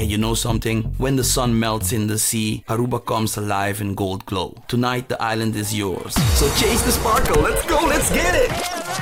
And you know something? When the sun melts in the sea, Aruba comes alive in gold glow. Tonight the island is yours. So chase the sparkle. Let's go, let's get it!